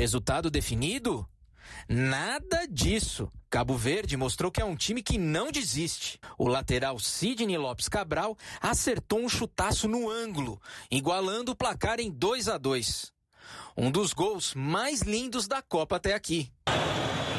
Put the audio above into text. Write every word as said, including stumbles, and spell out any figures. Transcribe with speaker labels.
Speaker 1: Resultado definido? Nada disso. Cabo Verde mostrou que é um time que não desiste. O lateral Sidney Lopes Cabral acertou um chutaço no ângulo, igualando o placar em dois a dois. Um dos gols mais lindos da Copa até aqui.